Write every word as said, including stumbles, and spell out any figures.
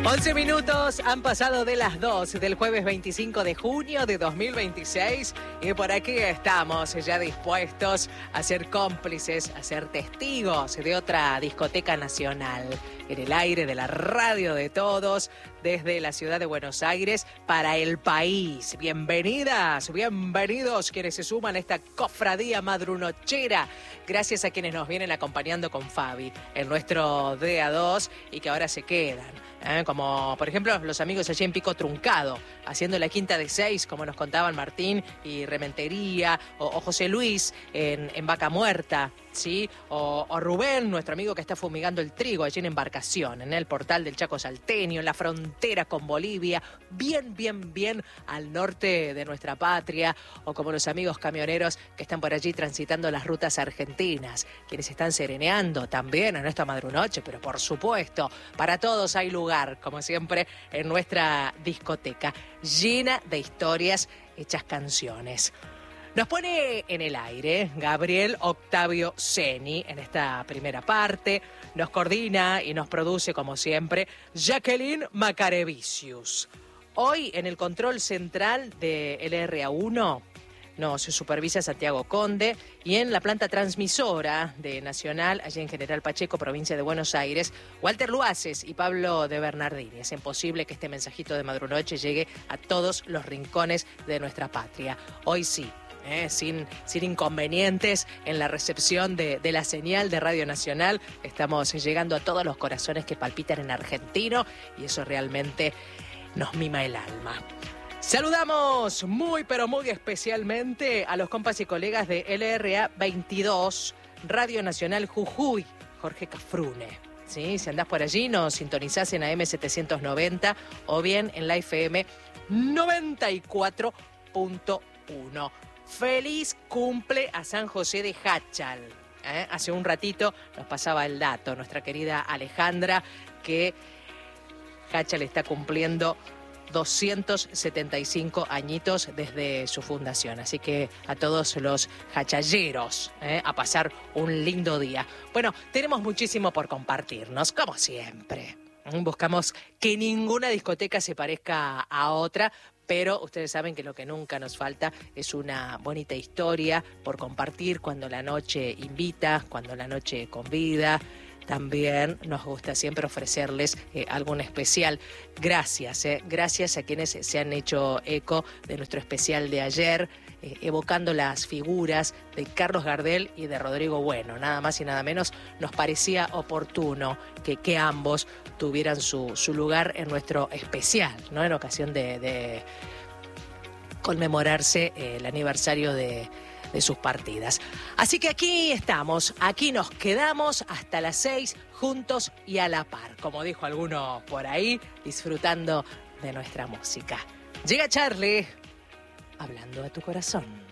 once minutos han pasado de las dos del jueves veinticinco de junio de dos mil veintiséis y por aquí estamos ya dispuestos a ser cómplices, a ser testigos de otra discoteca nacional en el aire de la radio de todos desde la ciudad de Buenos Aires para el país. Bienvenidas, bienvenidos quienes se suman a esta cofradía madrunochera. Gracias a quienes nos vienen acompañando con Fabi en nuestro D A dos y que ahora se quedan. ¿Eh? Como por ejemplo los amigos allí en Pico Truncado, haciendo la quinta de seis, como nos contaban Martín y Rementería, o, o José Luis en, en Vaca Muerta, ¿sí? O, o Rubén, nuestro amigo que está fumigando el trigo allí en Embarcación, en el portal del Chaco Salteño, en la frontera con Bolivia, bien, bien, bien al norte de nuestra patria, o como los amigos camioneros que están por allí transitando las rutas argentinas, quienes están sereneando también en esta madrunoche, pero por supuesto, para todos hay lugar, como siempre, en nuestra discoteca, llena de historias hechas canciones. Nos pone en el aire Gabriel Octavio Ceni en esta primera parte. Nos coordina y nos produce, como siempre, Jacqueline Macarevicius. Hoy, en el control central de L R A uno, nos supervisa Santiago Conde, y en la planta transmisora de Nacional, allí en General Pacheco, provincia de Buenos Aires, Walter Luaces y Pablo de Bernardini. Es imposible que este mensajito de madrunoche llegue a todos los rincones de nuestra patria. Hoy sí. Eh, sin, sin inconvenientes en la recepción de, de la señal de Radio Nacional. Estamos llegando a todos los corazones que palpitan en argentino y eso realmente nos mima el alma. Saludamos muy pero muy especialmente a los compas y colegas de L R A veintidós, Radio Nacional Jujuy, Jorge Cafrune. ¿Sí? Si andás por allí, nos sintonizás en A M setecientos noventa o bien en la F M noventa y cuatro punto uno. Feliz cumple a San José de Jáchal. ¿Eh? Hace un ratito nos pasaba el dato, nuestra querida Alejandra, que Jáchal está cumpliendo doscientos setenta y cinco añitos desde su fundación. Así que a todos los jachalleros, ¿eh? a pasar un lindo día. Bueno, tenemos muchísimo por compartirnos, como siempre. Buscamos que ninguna discoteca se parezca a otra, pero ustedes saben que lo que nunca nos falta es una bonita historia por compartir cuando la noche invita, cuando la noche convida. También nos gusta siempre ofrecerles eh, algún especial. Gracias, eh, gracias a quienes se han hecho eco de nuestro especial de ayer, eh, evocando las figuras de Carlos Gardel y de Rodrigo Bueno. Nada más y nada menos nos parecía oportuno que, que ambos tuvieran su, su lugar en nuestro especial, ¿no? En ocasión de, de conmemorarse eh, el aniversario de... de sus partidas. Así que aquí estamos, aquí nos quedamos hasta las seis, juntos y a la par, como dijo alguno por ahí, disfrutando de nuestra música. Llega Charlie, hablando a tu corazón.